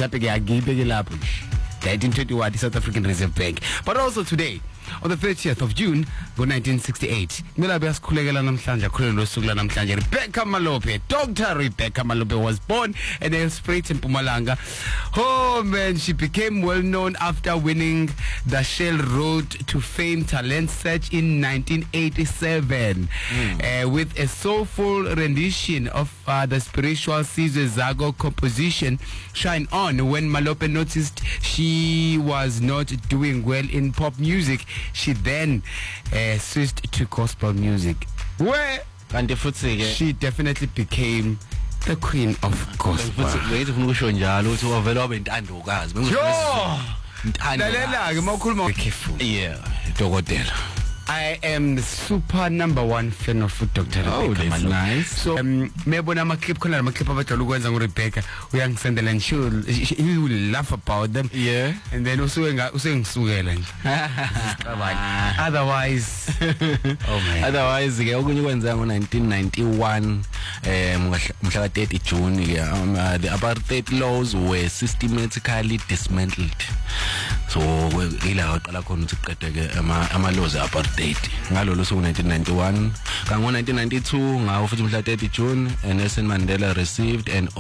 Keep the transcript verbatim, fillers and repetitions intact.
mhlawumbe ke akibeke lapho nineteen twenty-one South African Reserve Bank. But also today on the thirtieth of June nineteen sixty-eight kumele beyasikhulekela namhlanje akhulelwe usuku la namhlanje Rebecca Malope. Doctor Rebecca Malope was born in Elspruit in Mpumalanga. Oh man, she became well known after winning the Shell Road to Fame Talent Search in nineteen eighty-seven mm. uh, with a soulful rendition of uh, the spiritual Sizwe Zago composition Shine On. When Malope noticed she was not doing well in pop music, she then uh, switched to gospel music, where she definitely became the queen of gospel. Yeah, I am the super number one fan of Doctor Oh, Rebecca that's Malope. nice. So um mebona ama clip khona ama clip abajala ukwenza nguRebecca uyangisendela and she will, he will laugh about them. Yeah. And then usuke usengisukela nje. Otherwise oh man. Otherwise ke okunye kwenza ngo nineteen ninety-one eh mhla thirty June ke um, uh, the apartheid laws were systematically dismantled. So ila waqala khona ukuthi qedeke ama ama laws apartheid ngalolu suku nineteen ninety-one. Kango nineteen ninety-two ngawo futhi mhla thirty June Nelson Mandela received an